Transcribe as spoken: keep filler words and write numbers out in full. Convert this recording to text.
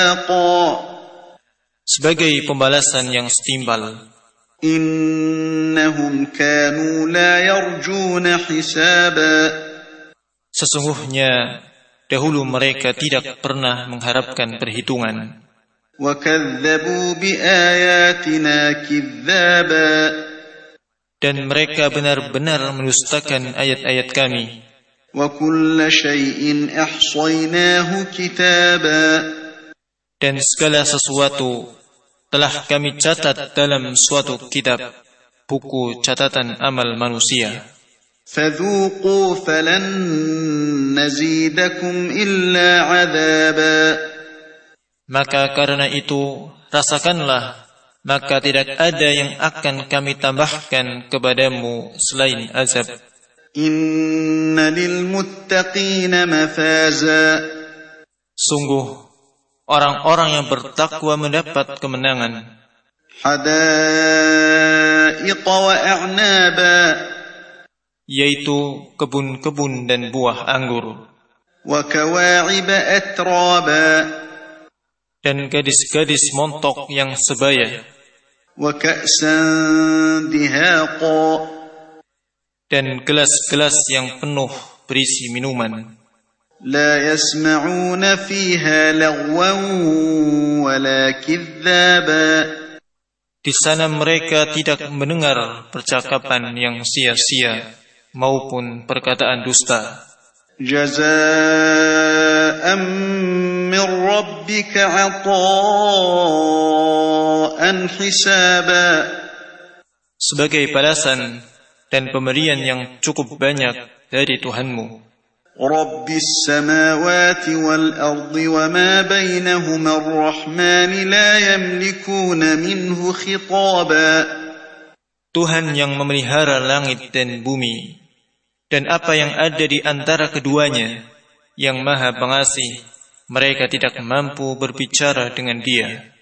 sebagai pembalasan yang setimbal. Innahum kanu la yarjuna hisaba. Sesungguhnya dahulu mereka tidak pernah mengharapkan perhitungan. Wa kadzdzabu bi ayatina kidzaba. Dan mereka benar-benar mendustakan ayat-ayat kami. Wa kulla syai'in ahsaynahu kitaba. Dan segala sesuatu telah kami catat dalam suatu kitab, buku catatan amal manusia. Fadzuqu falan nazidakum illa 'adzaba. Maka karena itu rasakanlah, maka tidak ada yang akan kami tambahkan kepadamu selain azab. Inna lil muttaqina mafaza. Sungguh orang-orang yang bertakwa mendapat kemenangan. Hadaiqa wa a'naba. Yaitu kebun-kebun dan buah anggur. Wa kawa'iba atraba. Dan gadis-gadis montok yang sebaya. Wa ka'san dihaqa. Dan gelas-gelas yang penuh berisi minuman. La yasma'una fiha lagwan wala kidzaba. Di sana mereka tidak mendengar percakapan yang sia-sia maupun perkataan dusta. Jazaa'an min rabbika 'ataa'an hisaba. Sebagai balasan dan pemberian yang cukup banyak dari Tuhanmu. Rabbis samawati wal ardi wa ma bainahuma ar-rahman la yamlikuna minhu khitaba. Tuhan yang memelihara langit dan bumi dan apa yang ada di antara keduanya, yang Maha Pengasih, mereka tidak mampu berbicara dengan Dia.